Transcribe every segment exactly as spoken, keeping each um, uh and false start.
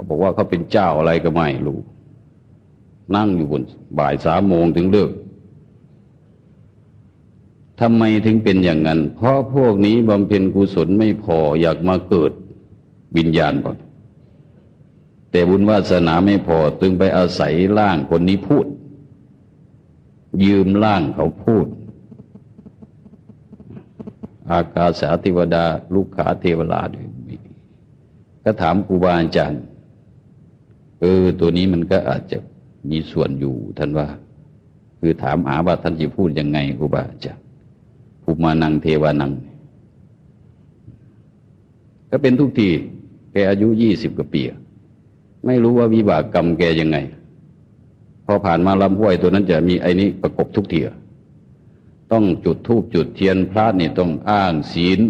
เขาบอกว่าเขาเป็นเจ้าอะไรก็ไม่รู้นั่งอยู่บนบ่ายสามโมงถึงเลิกทำไมถึงเป็นอย่างนั้นเพราะพวกนี้บำเพ็ญกุศลไม่พออยากมาเกิดวิญญาณก่อนแต่บุญวาสนาไม่พอจึงไปอาศัยร่างคนนี้พูดยืมร่างเขาพูดอากาสาเทวดาลูกขาเทวราชก็ถามครูบาอาจารย์เออตัวนี้มันก็อาจจะมีส่วนอยู่ท่านว่าคือถามหาว่าท่านจะพูดยังไงครูบาอาจารย์ภูมานังเทวานังก็เป็นทุกทีแกอายุยี่สิบกว่าปีไม่รู้ว่าวิบากกรรมแกยังไงพอผ่านมาลำห้วยตัวนั้นจะมีไอ้นี้ประกบทุกทีต้องจุดธูปจุดเทียนพระนี่ต้องอ้างศีล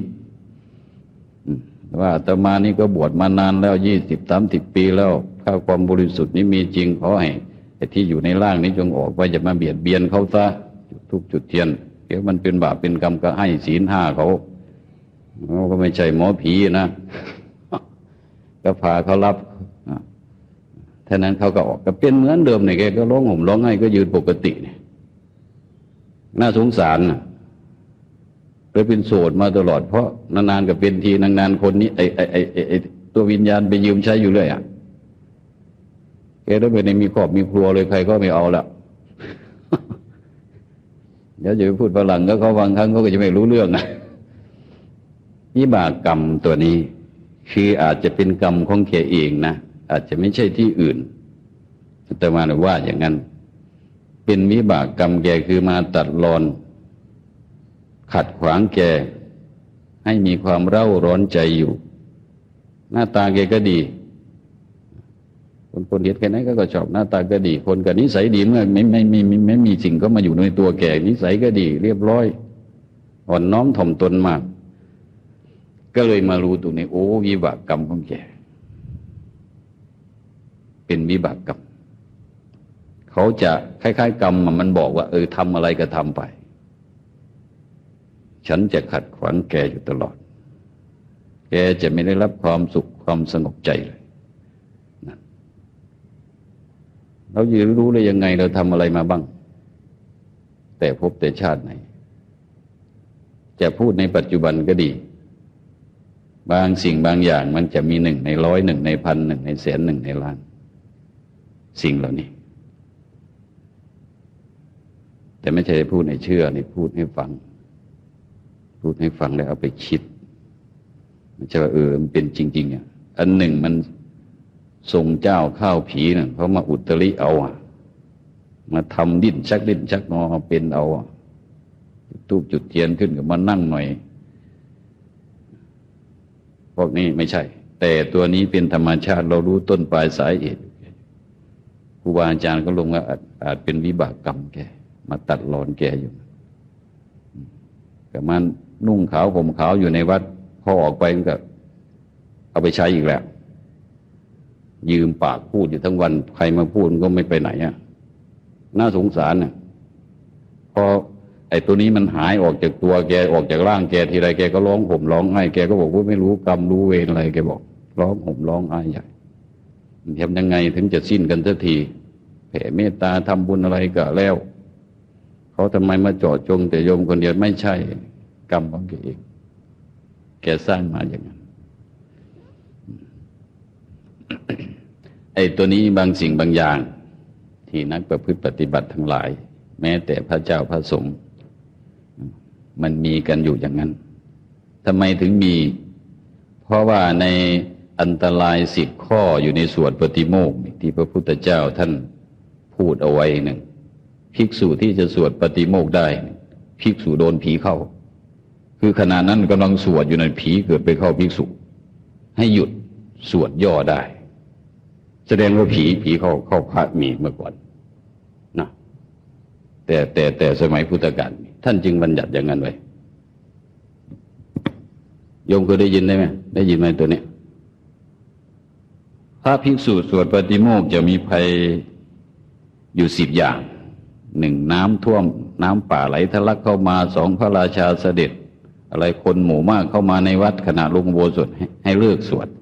ว่าอาตมานี่ก็บวชมานานแล้วยี่สิบสามสิบปีแล้วถ้าความบริสุทธิ์นี้มีจริงขอให้ไอ้ที่อยู่ในร่างนี้จงออกไปอย่ามาเบียดเบียนเขาซะจุดธูปจุดเทียนเดี๋ยวมันเป็นบาปเป็นกรรมก็ให้ศีลห้าเขาเขาก็ไม่ใช่หมอผีนะก็พาเขารับท่านั้นเขาก็ออกก็เป็นเหมือนเดิมเนี่ยแกก็ร้องห่มร้องไห้ก็ยืนปกติเนี่ยน่าสงสารนะเลยเป็นโสดมาตลอดเพราะนานๆกับเป็นทีนานๆคนนี้ไอ้ไอ้ไอ้ไอ้ตัววิญญาณไปยืมใช้อยู่เรื่อยอ่ะแกต้องเป็นในมีครอบมีครัวเลยใครก็ไม่เอาละเดี๋ยวจะไปพูดฝรั่งก็เขาบางครั้งเขาก็จะไม่รู้เรื่องนะวิบากกรรมตัวนี้คืออาจจะเป็นกรรมของแกเองนะอาจจะไม่ใช่ที่อื่นแต่มาว่าอย่างนั้นเป็นวิบากกรรมแกคือมาตัดรอนขัดขวางแกให้มีความเร่าร้อนใจอยู่หน้าตาแกก็ดีคนคนเดียดแค่ไหนก็ชอบหน้าตาก็ดีคนกับนิสัยดีเมื่อไม่ไม่ไม่ไม่ไม่มีสิ่งก็มาอยู่ในตัวแกนิสัยก็ดีเรียบร้อยอ่อนน้อมถ่อมตนมากก็เลยมารู้ตรงนี้โอ้วิบากกรรมของแกเป็นวิบากกรรมเขาจะคล้ายๆกรรมมันบอกว่าเออทำอะไรก็ทำไปฉันจะขัดขวางแกอยู่ตลอดแกจะไม่ได้รับความสุขความสงบใจเลยนะเราจะรู้ได้ยังไงเราทำอะไรมาบ้างแต่พบแต่ชาติไหนจะพูดในปัจจุบันก็ดีบางสิ่งบางอย่างมันจะมีหนึ่งในร้อยหนึ่งในพันหนึ่งในแสนหนึ่งในล้านสิ่งเหล่านี้แต่ไม่ใช่พูดให้เชื่อนี่พูดให้ฟังพูดให้ฟังแล้วเอาไปคิดไม่ใช่ว่าเออมันเป็นจริงๆอ่ะอันหนึ่งมันทรงเจ้าข้าวผีน่ะเขามาอุตริเอาอ่ะมาทำดิ้นชักดิ้นชักงอเป็นเอาตูบจุดเทียนขึ้นกับมานั่งหน่อยพวกนี้ไม่ใช่แต่ตัวนี้เป็นธรรมชาติเรารู้ต้นปลายสาเหตุครูบาอาจารย์ก็ลงว่าอาจอาจเป็นวิบากกรรมแกมาตัดรอนแกอยู่กับมันนุ่งขาวผมขาวอยู่ในวัดพอออกไปมันก็เอาไปใช้อีกแล้วยืมปากพูดอยู่ทั้งวันใครมาพูดมันก็ไม่ไปไหนอ่ะน่าสงสารน่ะพอไอ้ตัวนี้มันหายออกจากตัวแกออกจากร่างแกทีไรแกก็ร้องห่มร้องไห้แกก็บอกว่าไม่รู้กรรมรู้เวรอะไรแกบอกร้องห่มร้องไห้ใหญ่ทำยังไงถึงจะสิ้นกันสักทีแผ่เมตตาทำบุญอะไรก็แล้วเขาทำไมมาเจาะจงแต่โยมคนเดียวไม่ใช่กรรมของแกเองแกสร้างมาอย่างนั้น ไอ้ตัวนี้บางสิ่งบางอย่างที่นักประพฤติปฏิบัติทั้งหลายแม้แต่พระเจ้าพระสงฆ์มันมีกันอยู่อย่างนั้นทำไมถึงมีเพราะว่าในอันตรายสิบข้ออยู่ในสวดปฏิโมกข์ที่พระพุทธเจ้าท่านพูดเอาไว้หนึ่งภิกษุที่จะสวดปฏิโมกข์ได้ภิกษุโดนผีเข้าคือขณะนั้นกำลังสวดอยู่ในผีเกิดไปเข้าภิกษุให้หยุดสวดย่อได้แสดงว่าผีผีเข้าเข้าพระมีเมื่อก่อนนะแต่แต่แต่สมัยพุทธกาลท่านจึงบัญญัติอย่างนั้นไว้โยมเคยได้ยินได้ไหมได้ยินไหมตัวนี้พระภิกษุสวดปฏิโมกข์จะมีภัยอยู่สิบอย่างหนึ่งน้ำท่วมน้ำป่าไหลทะลักเข้ามาสองพระราชาเสด็จอะไรคนหมู่มากเข้ามาในวัดขณะลงอุโบสถให้เลิกสวด